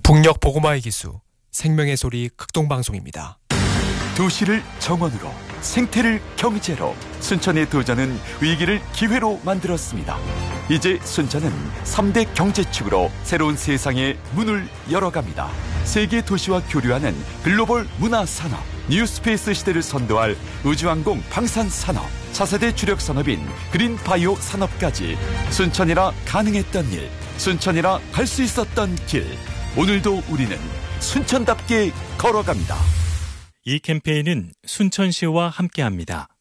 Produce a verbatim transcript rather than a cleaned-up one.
북녘 보고마의 기수 생명의 소리 극동방송입니다. 도시를 정원으로, 생태를 경제로, 순천의 도전은 위기를 기회로 만들었습니다. 이제 순천은 삼 대 경제축으로 새로운 세상의 문을 열어갑니다. 세계 도시와 교류하는 글로벌 문화산업, 뉴스페이스 시대를 선도할 우주항공 방산산업, 차세대 주력 산업인 그린바이오 산업까지 순천이라 가능했던 일, 순천이라 갈 수 있었던 길, 오늘도 우리는 순천답게 걸어갑니다. 이 캠페인은 순천시와 함께합니다.